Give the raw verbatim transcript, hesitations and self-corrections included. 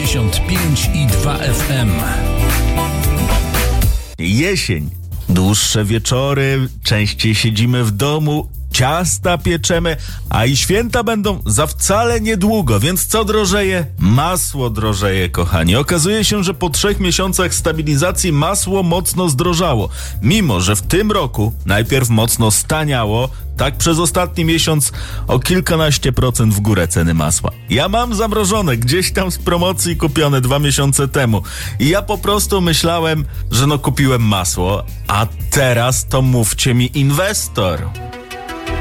dziewięćdziesiąt pięć i dwa F M. Jesień. Dłuższe wieczory, częściej siedzimy w domu, ciasta pieczemy, a i święta będą za wcale niedługo, więc co drożeje? Masło drożeje, kochani. Okazuje się, że po trzech miesiącach stabilizacji masło mocno zdrożało. Mimo że w tym roku najpierw mocno staniało, tak przez ostatni miesiąc o kilkanaście procent w górę ceny masła. Ja mam zamrożone, gdzieś tam z promocji kupione dwa miesiące temu. I ja po prostu myślałem, że no kupiłem masło, a teraz to mówcie mi inwestor.